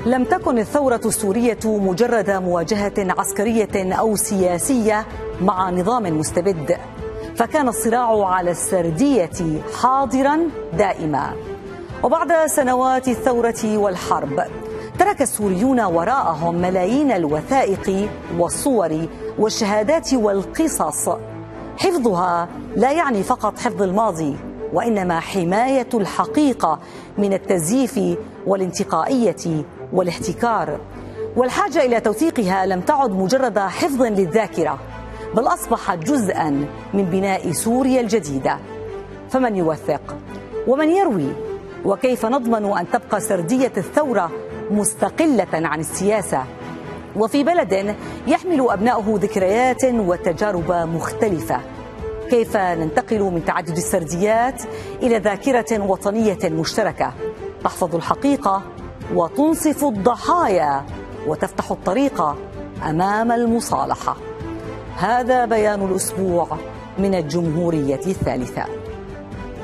لم تكن الثورة السورية مجرد مواجهة عسكرية أو سياسية مع نظام مستبد، فكان الصراع على السردية حاضرا دائما. وبعد سنوات الثورة والحرب ترك السوريون وراءهم ملايين الوثائق والصور والشهادات والقصص. حفظها لا يعني فقط حفظ الماضي، وإنما حماية الحقيقة من التزييف والانتقائية والاحتكار. والحاجة إلى توثيقها لم تعد مجرد حفظ للذاكرة، بل أصبحت جزءا من بناء سوريا الجديدة. فمن يوثق ومن يروي؟ وكيف نضمن أن تبقى سردية الثورة مستقلة عن السياسة وفي بلد يحمل أبناؤه ذكريات وتجارب مختلفة؟ كيف ننتقل من تعدد السرديات إلى ذاكرة وطنية مشتركة تحفظ الحقيقة وتنصف الضحايا وتفتح الطريق أمام المصالحة؟ هذا بيان الأسبوع من الجمهورية الثالثة.